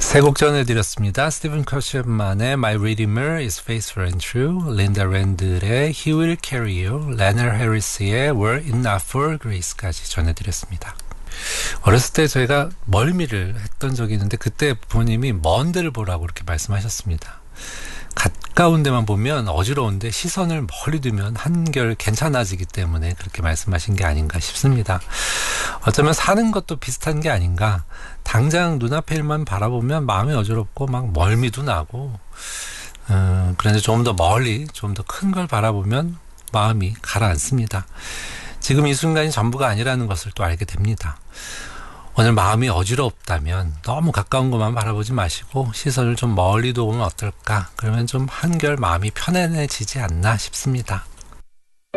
세 곡 전해드렸습니다. 스티븐 커셔만의 My Redeemer is Faithful and True, 린다 랜들의 He Will Carry You, 레너 해리스의 Were It Not For Grace까지 전해드렸습니다. 어렸을 때 저희가 멀미를 했던 적이 있는데 그때 부모님이 먼 데를 보라고 이렇게 말씀하셨습니다. 가까운 데만 보면 어지러운데 시선을 멀리 두면 한결 괜찮아지기 때문에 그렇게 말씀하신 게 아닌가 싶습니다. 어쩌면 사는 것도 비슷한 게 아닌가. 당장 눈앞의 일만 바라보면 마음이 어지럽고 막 멀미도 나고 그런데 좀 더 멀리 좀 더 큰 걸 바라보면 마음이 가라앉습니다. 지금 이 순간이 전부가 아니라는 것을 또 알게 됩니다. 오늘 마음이 어지럽다면 너무 가까운 것만 바라보지 마시고 시선을 좀 멀리 두면 어떨까? 그러면 좀 한결 마음이 편안해지지 않나 싶습니다.